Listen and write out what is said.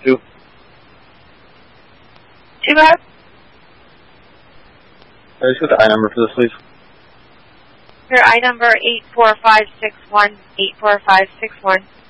Two. Too bad. Let's get the I number for this, please. Your I number 84561. 84561.